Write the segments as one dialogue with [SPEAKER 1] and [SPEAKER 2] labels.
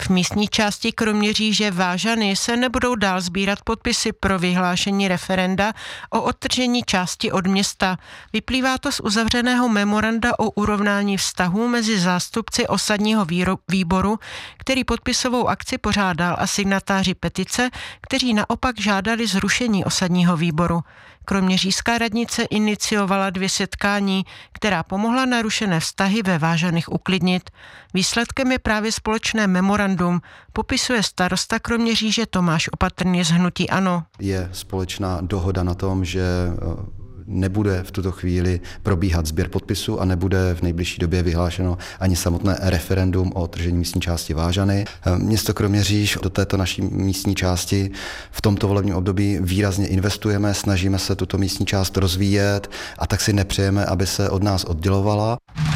[SPEAKER 1] V místní části Kroměříže Vážany se nebudou dál sbírat podpisy pro vyhlášení referenda o odtržení části od města. Vyplývá to z uzavřeného memoranda o urovnání vztahů mezi zástupci osadního výboru, který podpisovou akci pořádal, a signatáři petice, kteří naopak žádali zrušení osadního výboru. Kroměřížská radnice iniciovala 2 setkání, která pomohla narušené vztahy ve Vážanech uklidnit. Výsledkem je právě společné memorandum, popisuje starosta Kroměříže Tomáš Opatrný z hnutí ANO.
[SPEAKER 2] Je společná dohoda na tom, že nebude v tuto chvíli probíhat sběr podpisů a nebude v nejbližší době vyhlášeno ani samotné referendum o odtržení místní části Vážany. Město Kroměříž do této naší místní části v tomto volebním období výrazně investujeme, snažíme se tuto místní část rozvíjet a tak si nepřejeme, aby se od nás oddělovala.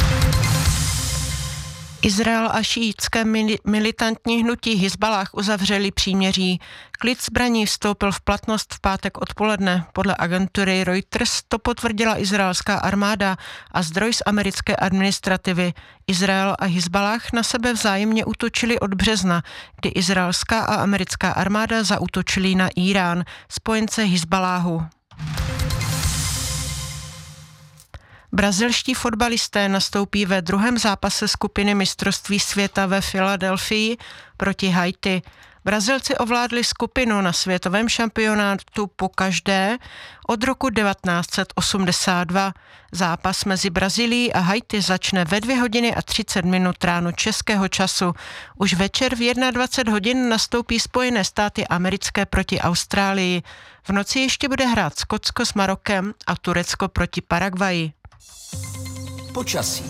[SPEAKER 1] Izrael a šíitské militantní hnutí Hizballáh uzavřeli příměří. Klid zbraní vstoupil v platnost v pátek odpoledne. Podle agentury Reuters to potvrdila izraelská armáda a zdroj z americké administrativy. Izrael a Hizballáh na sebe vzájemně útočili od března, kdy izraelská a americká armáda zaútočili na Irán, spojence Hizballáhu. Brazilští fotbalisté nastoupí ve druhém zápase skupiny mistrovství světa ve Filadelfii proti Haiti. Brazilci ovládli skupinu na světovém šampionátu pokaždé od roku 1982. Zápas mezi Brazílií a Haiti začne ve 2:30 ráno českého času. Už večer v 21 hodin nastoupí Spojené státy americké proti Austrálii. V noci ještě bude hrát Skotsko s Marokem a Turecko proti Paraguayi.
[SPEAKER 3] Počasí.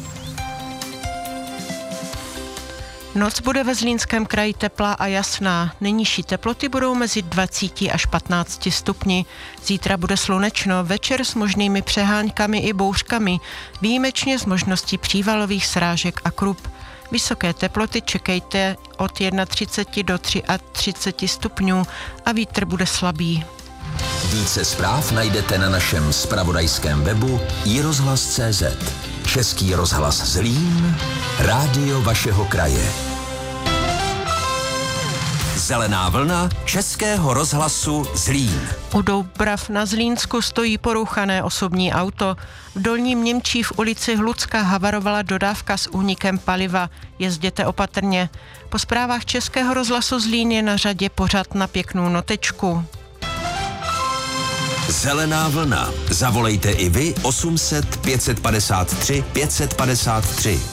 [SPEAKER 1] Noc bude ve Zlínském kraji teplá a jasná. Nejnižší teploty budou mezi 20 až 15 stupni. Zítra bude slunečno, večer s možnými přeháňkami i bouřkami, výjimečně s možností přívalových srážek a krup. Vysoké teploty čekejte od 31 do 33 stupňů a vítr bude slabý.
[SPEAKER 3] Více zpráv najdete na našem zpravodajském webu iRozhlas.cz. Český rozhlas Zlín, rádio vašeho kraje. Zelená vlna Českého rozhlasu Zlín.
[SPEAKER 1] U Doubrav na Zlínsku stojí porouchané osobní auto. V Dolním Němčí v ulici Hlucka havarovala dodávka s únikem paliva. Jezděte opatrně. Po zprávách Českého rozhlasu Zlín je na řadě pořad Na pěknou notečku.
[SPEAKER 3] Zelená vlna. Zavolejte i vy 800 553 553.